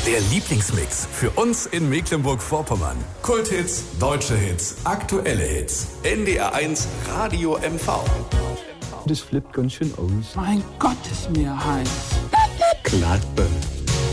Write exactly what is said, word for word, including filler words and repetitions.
Der Lieblingsmix für uns in Mecklenburg-Vorpommern. Kulthits, deutsche Hits, aktuelle Hits. N D R eins Radio M V. Das flippt ganz schön aus. Mein Gott, ist mir heiß. Klappe.